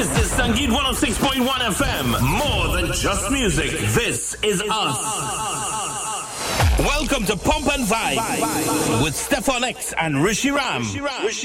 This is Sangeet 106.1 FM. More than just music. This is us. Welcome to Pump and Vibe with Stefan X and Rishi Ram.